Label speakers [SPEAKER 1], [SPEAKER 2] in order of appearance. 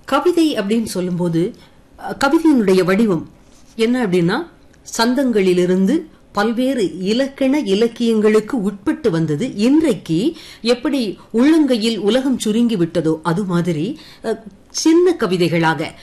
[SPEAKER 1] கவிதை அப்படின்னு சொல்லும்போது கவிதையினுடைய வடிவம் என்ன அப்படின்னா சந்தங்களிலிருந்து பல்வேறு இலக்கண இலக்கியங்களுக்கு உட்பட்டு வந்தது. இன்றைக்கு எப்படி உள்ளங்கையில் உலகம் சுருங்கி விட்டதோ அது மாதிரி சின்ன கவிதைகளாக